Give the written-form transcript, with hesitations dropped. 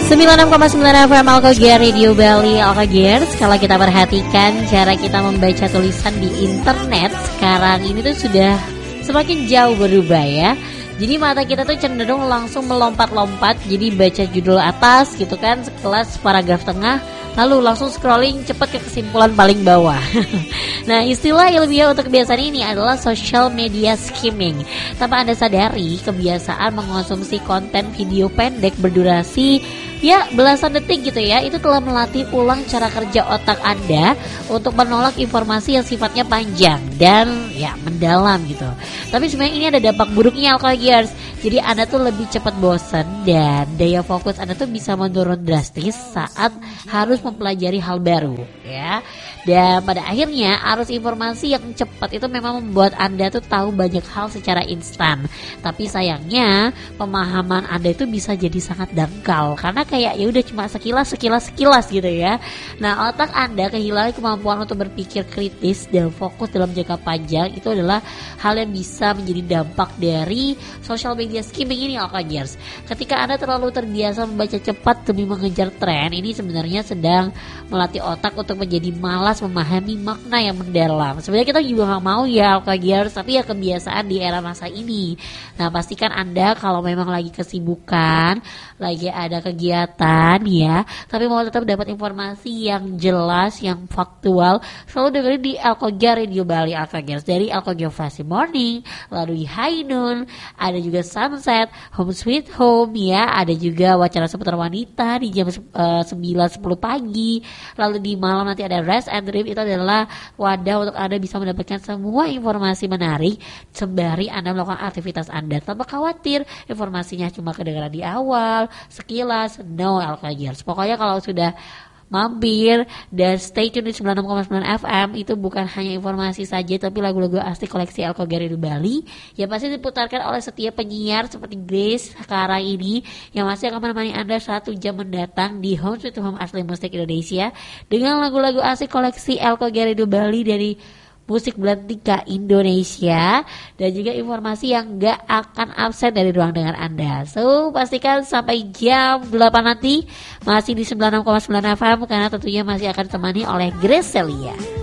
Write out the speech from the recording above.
96,9 FM Alkogier Radio Bali. Alkogier, kalau kita perhatikan cara kita membaca tulisan di internet sekarang ini tuh sudah semakin jauh berubah ya. Jadi mata kita tuh cenderung langsung melompat-lompat, jadi baca judul atas gitu kan, sekelas paragraf tengah, lalu langsung scrolling cepat ke kesimpulan paling bawah. Nah, istilah ilmiah untuk kebiasaan ini adalah social media skimming. Tanpa Anda sadari, kebiasaan mengonsumsi konten video pendek berdurasi ya belasan detik gitu ya, itu telah melatih ulang cara kerja otak Anda untuk menolak informasi yang sifatnya panjang dan ya mendalam gitu. Tapi sebenarnya ini ada dampak buruknya Alkogiers. Jadi Anda tuh lebih cepat bosan dan daya fokus Anda tuh bisa menurun drastis saat harus mempelajari hal baru ya. Dan pada akhirnya arus informasi yang cepat itu memang membuat Anda tuh tahu banyak hal secara instan. Tapi sayangnya pemahaman Anda itu bisa jadi sangat dangkal karena kayak ya udah cuma sekilas gitu ya. Nah, otak Anda kehilangan kemampuan untuk berpikir kritis dan fokus dalam jangka panjang. Itu adalah hal yang bisa menjadi dampak dari social media skimming ini Alkogiers. Ketika Anda terlalu terbiasa membaca cepat demi mengejar tren, ini sebenarnya sedang melatih otak untuk menjadi malas memahami makna yang mendalam. Sebenarnya kita juga gak mau ya Alkogiers, tapi ya kebiasaan di era masa ini. Nah, pastikan Anda kalau memang lagi kesibukan, lagi ada kegiatan ya, tapi mau tetap dapat informasi yang jelas, yang faktual, selalu dengerin di Alkogier Radio Bali Alkogiers. Dari Alkogier Flash Morning, lalu di High Noon, ada juga Sunset, Home Sweet Home ya, ada juga Wacana Seputar Wanita di jam 9.10 pagi, lalu di malam nanti ada Rest and Dream. Itu adalah wadah untuk Anda bisa mendapatkan semua informasi menarik sembari Anda melakukan aktivitas Anda tanpa khawatir informasinya cuma kedengaran di awal, sekilas. No Alkogiers, pokoknya kalau sudah mampir dan stay tune di 96,9 FM, itu bukan hanya informasi saja tapi lagu-lagu asli koleksi Alkogier Radio Bali yang pasti diputarkan oleh setiap penyiar seperti Grace sekarang ini yang masih akan menemani Anda 1 jam mendatang di Home Sweet Home Asli Musik Indonesia dengan lagu-lagu asli koleksi Alkogier Radio Bali dari musik belantika Indonesia dan juga informasi yang gak akan absen dari ruang dengar Anda. So, pastikan sampai jam 8 nanti masih di 96,9 FM karena tentunya masih akan ditemani oleh Grace Celia.